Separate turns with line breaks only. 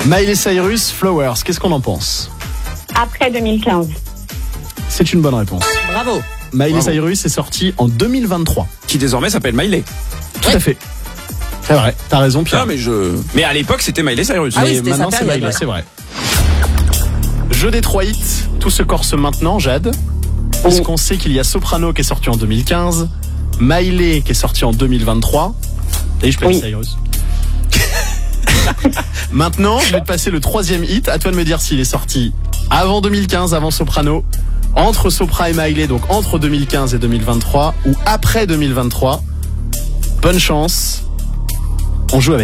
Miley Cyrus, Flowers, qu'est-ce qu'on en pense?
Après 2015.
C'est une bonne réponse.
Bravo.
Miley Cyrus est sortie en 2023.
Qui désormais s'appelle Miley.
Tout à fait. C'est vrai, t'as raison Pierre.
Non, mais à l'époque c'était Miley Cyrus.
Ah oui,
Et
c'était
maintenant
sa
c'est
période,
Miley,
ouais.
c'est vrai. Jeu des 3 hits, tout se corse maintenant, Jade. Parce qu'on sait qu'il y a Soprano qui est sorti en 2015, Miley qui est sorti en 2023. Et je Miley Cyrus. Maintenant, je vais te passer le 3e hit. À toi de me dire s'il est sorti avant 2015, avant Soprano, entre Sopra et Miley, donc entre 2015 et 2023, ou après 2023. Bonne chance. On joue avec